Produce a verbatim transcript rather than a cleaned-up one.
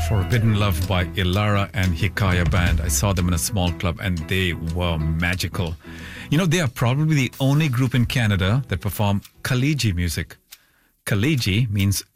Forbidden Love by Ilara and Hikaya Band. I saw them in a small club and they were magical. You know, they are probably the only group in Canada that perform Kaliji music. Kaliji means